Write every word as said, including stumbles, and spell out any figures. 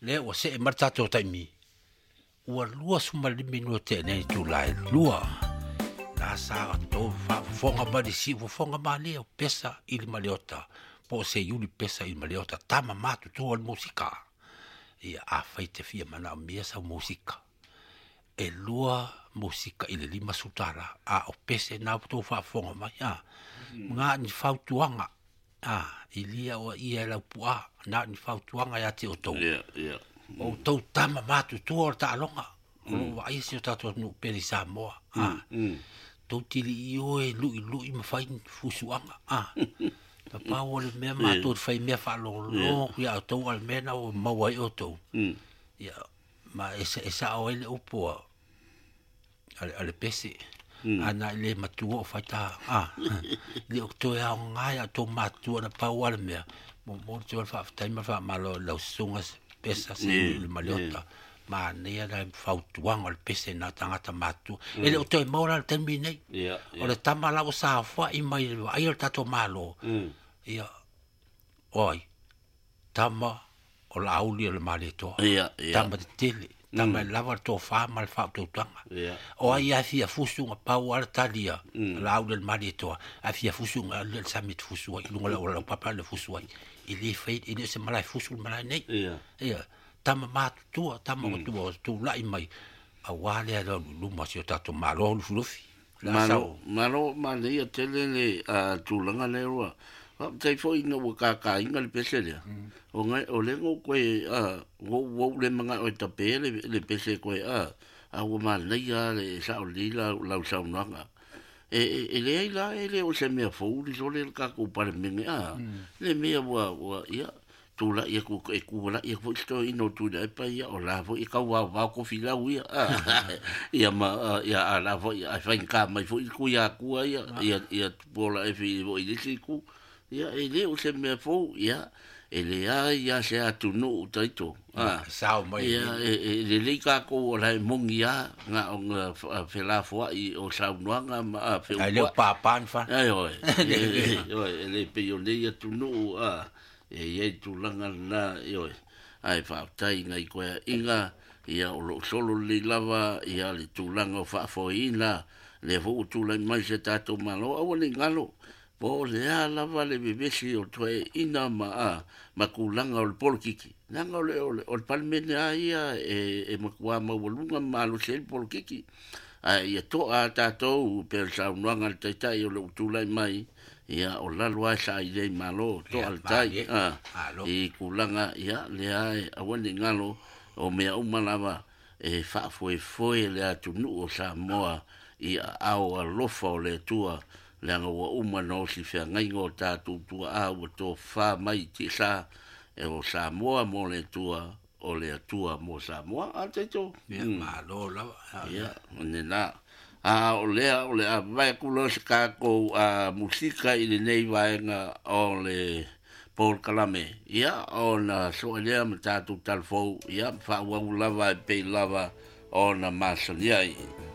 le o se marta to taimi ua lua suma limi no te nei tu lai lua la sa to fa fonga ba di si fonga ba le o pesa il maliota po se yuli pesa il maliota tama matu tu al musika ia a faite fia mana mia sa musika e lua musika ile lima sutara a o pese na to fa fonga ma ya nga ni fautuanga a ilia o ia la pua na ni fautuanga ya te o to yeah yeah o tau tama matu tu o ta longa o wa isi o tatu no peri sa moa ah tau tili i o e lui lui ma fai fusuanga ah ta pa o le mea matu fai mea fa lo lo ya tau al mena o mawai o tau ya ma esa esa o ele upo ale ale pese ana le matu o fai ta ah le o to ya nga ya to matu na pa o le mea mo mo to fa ta ma fa malo lo sungas pesa se le maliota ma ne era fautuanga le pese na tangata matu ele o te moral termine yeah o le tamala o sa fa i mai ai o tato malo ia oi tama o la auli le malito yeah tama de tele tama lava to fa mal fa to tanga yeah o ai afia fusunga pa o talia la auli le malito afia fusunga le samit fusu i lunga o papa le fusu il fait il se malai fusul malai nei yeah ia tama matu tua tama o tua tu lai mai a wale a lu ma si o tato malo lu fulufi malo malo male ia tele le a tulanga le roa tai foi no ka ka inga le pese le o ngai o le ngo koe a wo wo le manga o ta pele le pese koe a a wo male ia le sa o lila la sa unanga e e le ila ele o se me fo di so le ka ko par me a le me wa wa ia tu la ia ku e ku la ia fo sto ino tu da pa ia o la fo i ka wa wa ko fila wi a ia ma ia a la fo ia fa in ka mai fo ku ia ku ia ia ia bola e fi vo i disi ku ia ele o se me fo ia ele a ia se a tu no taito ah sao mai ia ele le ka ko la mongia nga on fe la fo i o sa nuanga ma fe ai le pa pan fa ai oi oi ele pe yo le tu no a e e tu langa na oi ai fa tai ngai ko inga ia o lo solo le lava ia le tu langa fa fo ina le vo tu la mai se tato malo o le ngalo po le ala vale bebesi o toe ina ma a makulanga o polkiki nanga o le o palmene aia e e makua ma volunga ma lo sel polkiki ai e to a tato per sa unanga te tai o le utula mai ia o la loa sa i malo to al tai a e kulanga ia le ai a wani ngalo o mea umalava e fa foi foi le atu nu o sa moa ia au a lofa o le tua le anga wa uma no si fea ngai ngō tātou tua a wa tō whā mai ti sa e o Samoa mo le tua o le tua mo Samoa a te tō ia ma lo la ia ne na a o lea o le a vai kulo se ka ko a musika i le nei vaenga o le Paul Kalame ia o na so lea ma tātou talfou ia wha wau lava e pei lava o na masalia i